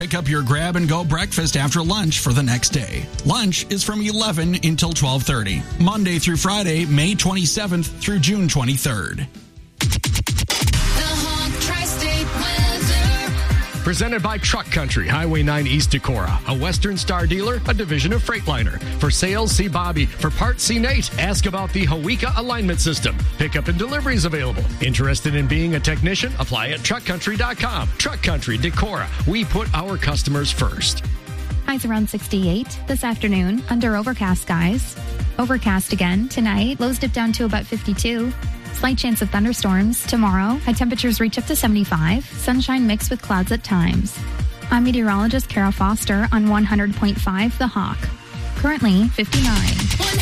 Pick up your grab-and-go breakfast after lunch for the next day. Lunch is from 11 until 12:30, Monday through Friday, May 27th through June 23rd. Presented by Truck Country, Highway 9 East Decorah, a Western Star dealer, a division of Freightliner. For sales, see Bobby. For parts, see Nate. Ask about the Hawika alignment system. Pickup and deliveries available. Interested in being a technician? Apply at truckcountry.com. Truck Country, Decorah. We put our customers first. Highs around 68 this afternoon under overcast skies. Overcast again tonight. Lows dip down to about 52. Slight chance of thunderstorms tomorrow. High temperatures reach up to 75. Sunshine mixed with clouds at times. I'm meteorologist Kara Foster on 100.5 The Hawk. Currently 59.